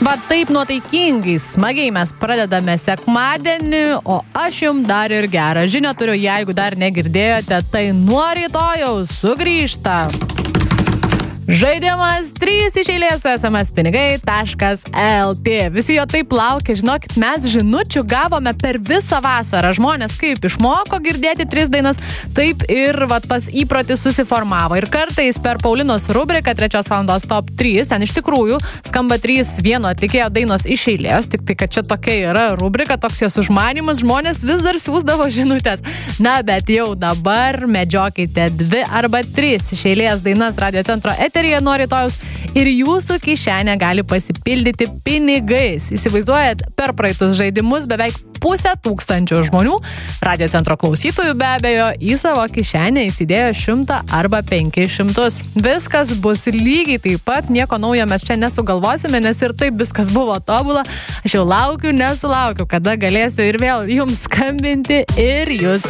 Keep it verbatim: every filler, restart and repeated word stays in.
Va taip nuotaikingai, smagiai mes pradedame sekmadienį, o aš jums dar ir gerą žinią turiu, jeigu dar negirdėjote, tai nuo rytojaus sugrįžta žaidimas trys iš eilės su es em es pinigai taškas el tė. Visi jo taip laukia, žinokit, mes žinučių gavome per visą vasarą. Žmonės kaip išmoko girdėti tris dainas, taip ir va, tas įprotis susiformavo. Ir kartais per Paulinos rubriką trečios valandos top trys, ten iš tikrųjų skamba trys vieno atlikėjo dainos iš eilės, tik tai, kad čia tokia yra rubrika, toks jos užmanimas, žmonės vis dar siūsdavo žinutės. Na, bet jau dabar medžiokite dvi arba tris iš eilės dainas Radio Centro eteryje nuo rytojaus ir jūsų kišenė gali pasipildyti pinigais. Įsivaizduojat, per praeitus žaidimus beveik pusę tūkstančių žmonių, Radio Centro klausytojų be abejo, į savo kišenę įsidėjo šimtą arba penkis šimtus. Viskas bus lygiai taip pat, nieko naujo mes čia nesugalvosime, nes ir taip viskas buvo tobula. Aš jau laukiu, nesulaukiu, kada galėsiu ir vėl jums skambinti ir jūs